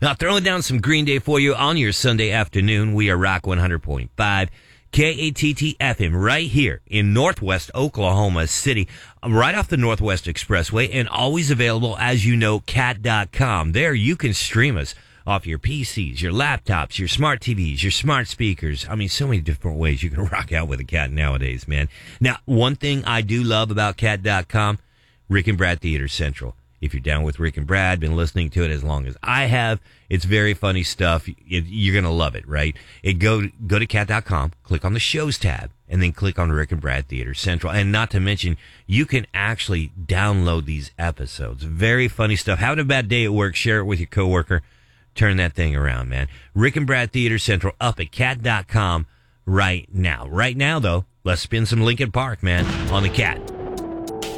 Now, throwing down some Green Day for you on your Sunday afternoon. We are Rock 100.5 KATT FM right here in Northwest Oklahoma City, right off the Northwest Expressway, and always available, as you know, cat.com. There you can stream us off your PCs, your laptops, your smart TVs, your smart speakers. I mean, so many different ways you can rock out with a cat nowadays, man. Now, one thing I do love about cat.com, Rick and Brad Theater Central. If you're down with Rick and Brad, been listening to it as long as I have, it's very funny stuff. You're going to love it, right? Go to cat.com, click on the shows tab, and then click on Rick and Brad Theater Central. And not to mention, you can actually download these episodes. Very funny stuff. Having a bad day at work, share it with your coworker. Turn that thing around, man. Rick and Brad Theater Central up at cat.com right now. Right now, though, let's spin some Linkin Park, man, on the Cat